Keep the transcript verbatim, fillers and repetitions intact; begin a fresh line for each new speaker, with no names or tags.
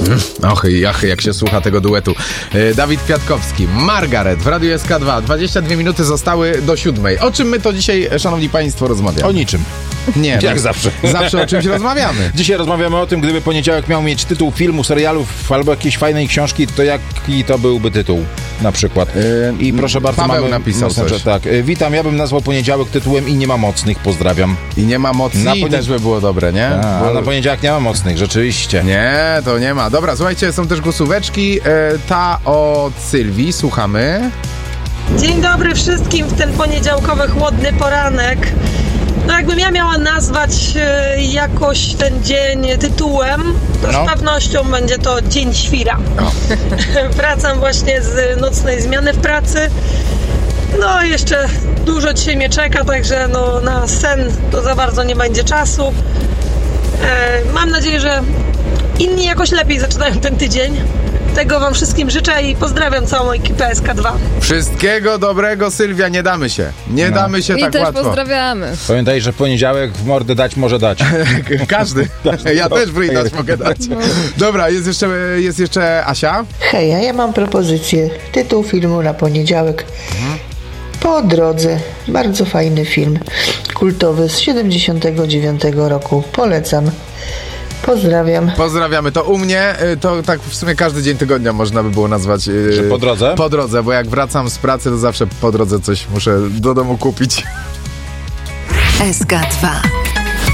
Och, ach, jak się słucha tego duetu. Dawid Kwiatkowski, Margaret w Radiu S K dwa. dwadzieścia dwie minuty zostały do siódmej. O czym my to dzisiaj, szanowni państwo, rozmawiamy?
O niczym.
Nie.
Jak
no,
zawsze.
Zawsze o czymś rozmawiamy.
Dzisiaj rozmawiamy o tym, gdyby poniedziałek miał mieć tytuł filmu, serialu albo jakiejś fajnej książki, to jaki to byłby tytuł na przykład? I proszę bardzo,
Paweł
mamy
napisał
mocne,
coś.
Tak. Witam, ja bym nazwał poniedziałek tytułem I nie ma mocnych, pozdrawiam.
I nie ma mocy,
Na
i
ponie-
też by było dobre, nie?
A,
Bo...
a na poniedziałek nie ma mocnych, rzeczywiście.
Nie, to nie ma. Dobra, słuchajcie, są też głosóweczki. E, ta od Sylwii, słuchamy.
Dzień dobry wszystkim w ten poniedziałkowy chłodny poranek. No jakbym ja miała nazwać e, jakoś ten dzień tytułem, to
No.
z pewnością będzie to Dzień Świra. Wracam właśnie z nocnej zmiany w pracy. No jeszcze dużo dzisiaj mnie czeka, także no, na sen to za bardzo nie będzie czasu. E, mam nadzieję, że inni jakoś lepiej zaczynają ten tydzień. Tego wam wszystkim życzę i pozdrawiam całą ekipę S K dwa.
Wszystkiego dobrego, Sylwia, nie damy się. Nie
No.
damy się
I
tak
też
łatwo.
pozdrawiamy.
Pamiętaj, że w poniedziałek w mordę dać może dać.
Każdy. Ja też wyjdę, mogę dać. Dobra, jest jeszcze, jest jeszcze Asia.
Hej, a ja mam propozycję. Tytuł filmu na poniedziałek. Po drodze. Bardzo fajny film. Kultowy z siedemdziesiątego dziewiątego roku. Polecam. Pozdrawiam.
Pozdrawiamy. To u mnie, y, to tak w sumie każdy dzień tygodnia można by było nazwać. y,
Że po drodze?
Po drodze, bo jak wracam z pracy, to zawsze po drodze coś muszę do domu kupić.
S K dwa.